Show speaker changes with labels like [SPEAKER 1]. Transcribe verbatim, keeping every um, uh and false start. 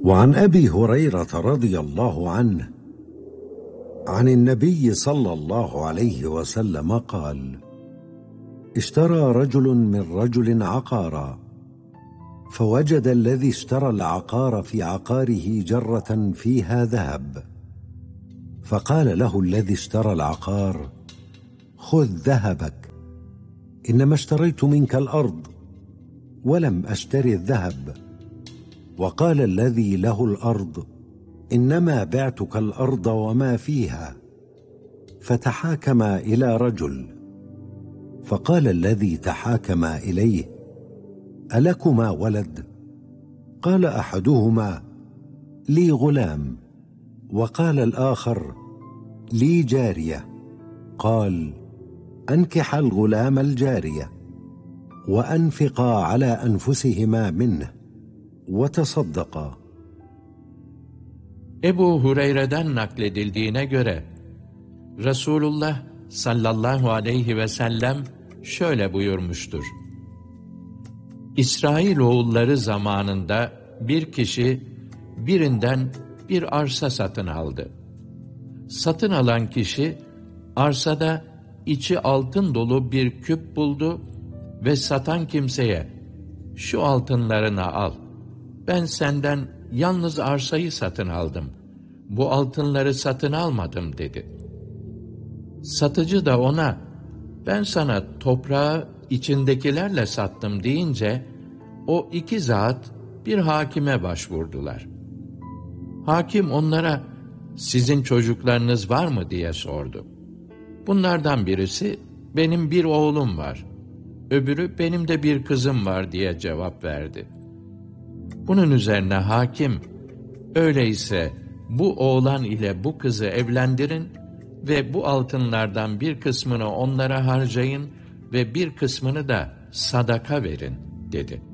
[SPEAKER 1] وعن أبي هريرة رضي الله عنه عن النبي صلى الله عليه وسلم قال: اشترى رجل من رجل عقارا، فوجد الذي اشترى العقار في عقاره جرة فيها ذهب، فقال له الذي اشترى العقار: خذ ذهبك، إنما اشتريت منك الأرض ولم أشتري الذهب. وقال الذي له الأرض: إنما بعتك الأرض وما فيها. فتحاكما إلى رجل، فقال الذي تحاكما إليه: ألكما ولد؟ قال أحدهما: لي غلام. وقال الآخر: لي جارية. قال: أنكح الغلام الجارية، وأنفقا على أنفسهما منه، وتصدقا.
[SPEAKER 2] Ebu Hureyre'den nakledildiğine göre Resulullah sallallahu aleyhi ve sellem şöyle buyurmuştur: İsrailoğulları zamanında bir kişi birinden bir arsa satın aldı. Satın alan kişi arsada içi altın dolu bir küp buldu ve satan kimseye "Şu altınlarını al, ben senden yalnız arsayı satın aldım, bu altınları satın almadım" dedi. Satıcı da ona "Ben sana toprağı içindekilerle sattım" deyince o iki zat bir hakime başvurdular. Hakim onlara "Sizin çocuklarınız var mı?" diye sordu. Bunlardan birisi "Benim bir oğlum var", öbürü "Benim de bir kızım var" diye cevap verdi. Bunun üzerine hakim, "Öyleyse bu oğlan ile bu kızı evlendirin ve bu altınlardan bir kısmını onlara harcayın ve bir kısmını da sadaka verin" dedi.